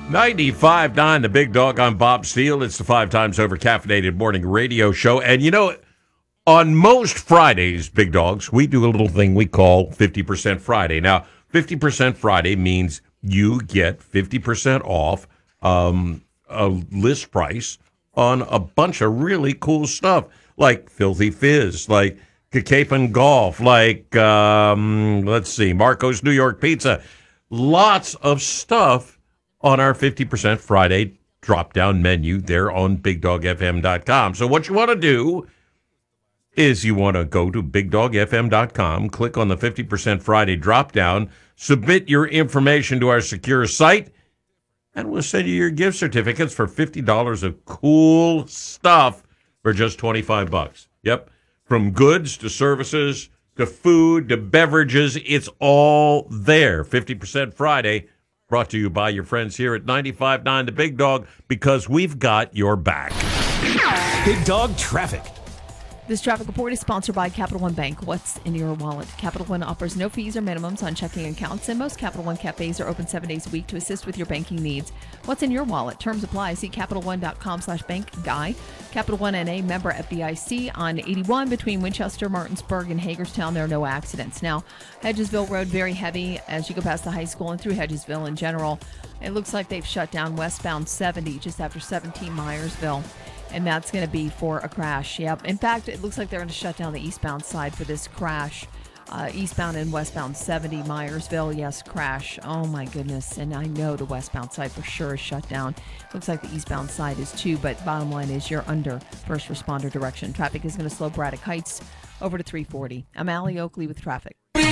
95.9 The Big Dog. I'm Bob Steele. It's the 5 times over caffeinated morning radio show. And you know, on most Fridays, Big Dogs, we do a little thing we call 50% Friday. Now, 50% Friday means you get 50% off a list price on a bunch of really cool stuff, like Filthy Fizz, like Cacapan Golf, like, let's see, Marco's New York Pizza. Lots of stuff on our 50% Friday drop-down menu there on BigDogFM.com. So what you want to do is you want to go to BigDogFM.com, click on the 50% Friday drop-down, submit your information to our secure site, and we'll send you your gift certificates for $50 of cool stuff for just $25. Yep. From goods to services to food to beverages, it's all there. 50% Friday, brought to you by your friends here at 95.9 The Big Dog, because we've got your back. Big Dog Traffic. This traffic report is sponsored by Capital One Bank. What's in your wallet? Capital One offers no fees or minimums on checking accounts, and most Capital One cafes are open 7 days a week to assist with your banking needs. What's in your wallet? Terms apply. See CapitalOne.com/bank guide. Capital One NA, member FDIC, on 81 between Winchester, Martinsburg, and Hagerstown. There are no accidents. Now, Hedgesville Road, very heavy as you go past the high school and through Hedgesville in general. It looks like they've shut down westbound 70 just after 17 Myersville. And that's going to be for a crash. Yep. In fact, it looks like they're going to shut down the eastbound side for this crash. Eastbound and westbound 70 Myersville. Yes, crash. Oh, my goodness. And I know the westbound side for sure is shut down. Looks like the eastbound side is too. But bottom line is you're under first responder direction. Traffic is going to slow Braddock Heights over to 340. I'm Allie Oakley with traffic.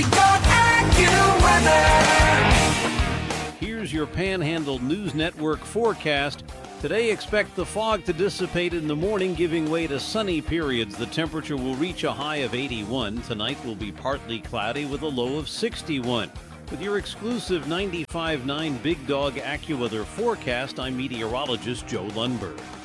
Here's your Panhandle News Network forecast. Today, expect the fog to dissipate in the morning, giving way to sunny periods. The temperature will reach a high of 81. Tonight will be partly cloudy with a low of 61. With your exclusive 95.9 Big Dog AccuWeather forecast, I'm meteorologist Joe Lundberg.